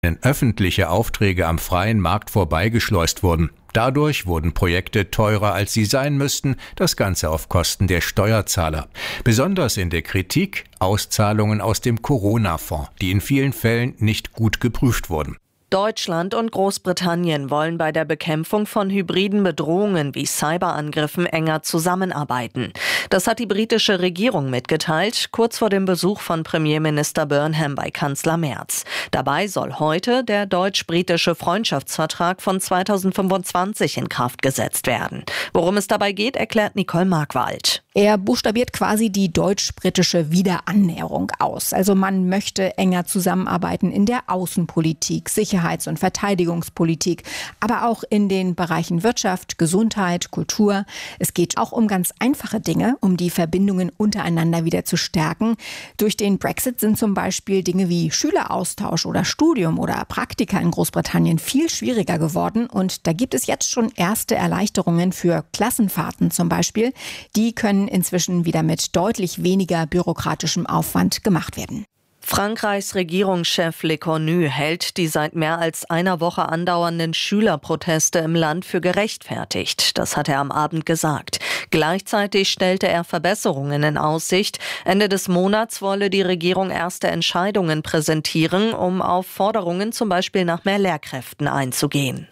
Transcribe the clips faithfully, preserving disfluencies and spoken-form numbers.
öffentliche Aufträge am freien Markt vorbeigeschleust wurden. Dadurch wurden Projekte teurer, als sie sein müssten, das Ganze auf Kosten der Steuerzahler. Besonders in der Kritik Auszahlungen aus dem Corona-Fonds, die in vielen Fällen nicht gut geprüft wurden. Deutschland und Großbritannien wollen bei der Bekämpfung von hybriden Bedrohungen wie Cyberangriffen enger zusammenarbeiten. Das hat die britische Regierung mitgeteilt, kurz vor dem Besuch von Premierminister Burnham bei Kanzler Merz. Dabei soll heute der deutsch-britische Freundschaftsvertrag von zweitausendfünfundzwanzig in Kraft gesetzt werden. Worum es dabei geht, erklärt Nicole Markwald. Er buchstabiert quasi die deutsch-britische Wiederannäherung aus. Also man möchte enger zusammenarbeiten in der Außenpolitik, Sicherheits- und Verteidigungspolitik, aber auch in den Bereichen Wirtschaft, Gesundheit, Kultur. Es geht auch um ganz einfache Dinge, um die Verbindungen untereinander wieder zu stärken. Durch den Brexit sind zum Beispiel Dinge wie Schüleraustausch oder Studium oder Praktika in Großbritannien viel schwieriger geworden. Und da gibt es jetzt schon erste Erleichterungen für Klassenfahrten zum Beispiel. Die können inzwischen wieder mit deutlich weniger bürokratischem Aufwand gemacht werden. Frankreichs Regierungschef Le Cornu hält die seit mehr als einer Woche andauernden Schülerproteste im Land für gerechtfertigt. Das hat er am Abend gesagt. Gleichzeitig stellte er Verbesserungen in Aussicht. Ende des Monats wolle die Regierung erste Entscheidungen präsentieren, um auf Forderungen zum Beispiel nach mehr Lehrkräften einzugehen.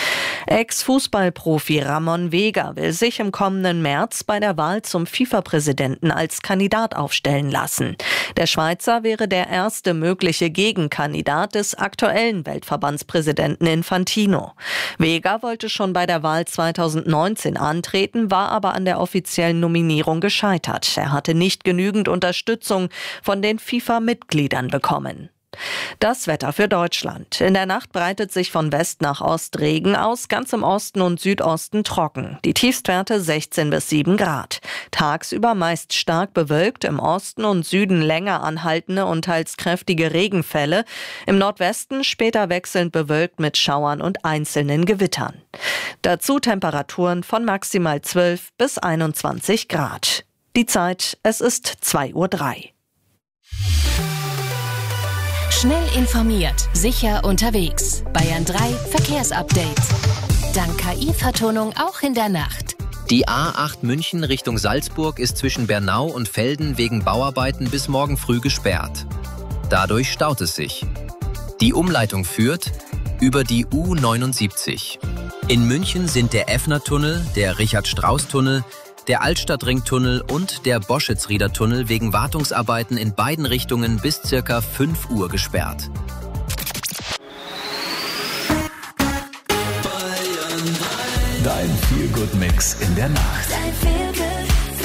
Ex-Fußballprofi Ramon Vega will sich im kommenden März bei der Wahl zum FIFA-Präsidenten als Kandidat aufstellen lassen. Der Schweizer wäre der erste mögliche Gegenkandidat des aktuellen Weltverbandspräsidenten Infantino. Vega wollte schon bei der Wahl zweitausendneunzehn antreten, war aber an der offiziellen Nominierung gescheitert. Er hatte nicht genügend Unterstützung von den FIFA-Mitgliedern bekommen. Das Wetter für Deutschland. In der Nacht breitet sich von West nach Ost Regen aus, ganz im Osten und Südosten trocken. Die Tiefstwerte sechzehn bis sieben Grad. Tagsüber meist stark bewölkt, im Osten und Süden länger anhaltende und teils kräftige Regenfälle. Im Nordwesten später wechselnd bewölkt mit Schauern und einzelnen Gewittern. Dazu Temperaturen von maximal zwölf bis einundzwanzig Grad. Die Zeit, es ist zwei Uhr drei. Schnell informiert, sicher unterwegs. Bayern drei Verkehrsupdate. Dank K I-Vertonung auch in der Nacht. Die A acht München Richtung Salzburg ist zwischen Bernau und Velden wegen Bauarbeiten bis morgen früh gesperrt. Dadurch staut es sich. Die Umleitung führt über die U neunundsiebzig. In München sind der Effner-Tunnel, der Richard-Strauss-Tunnel, der Altstadtring-Tunnel und der Boschitz-Rieder-Tunnel wegen Wartungsarbeiten in beiden Richtungen bis circa fünf Uhr gesperrt. Dein Feel-Good-Mix in der Nacht.